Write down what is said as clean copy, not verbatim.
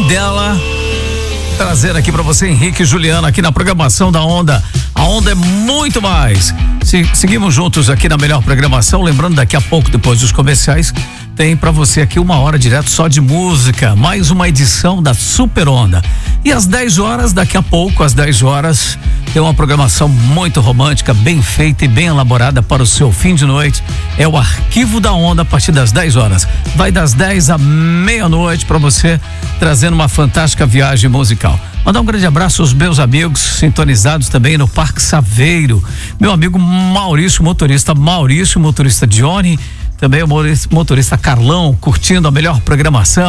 dela. Trazer aqui para você Henrique e Juliana aqui na programação da Onda. A Onda é muito mais. Seguimos juntos aqui na melhor programação. Lembrando, daqui a pouco, depois dos comerciais, tem para você aqui 1 hora direto só de música. Mais uma edição da Super Onda. E às 10 horas, daqui a pouco, às 10 horas, tem uma programação muito romântica, bem feita e bem elaborada para o seu fim de noite. É o Arquivo da Onda a partir das 10 horas. Vai das 10 à meia-noite para você, trazendo uma fantástica viagem musical. Mandar um grande abraço aos meus amigos sintonizados também no Parque Saveiro. Meu amigo Maurício, motorista Johnny, também o motorista Carlão, curtindo a melhor programação.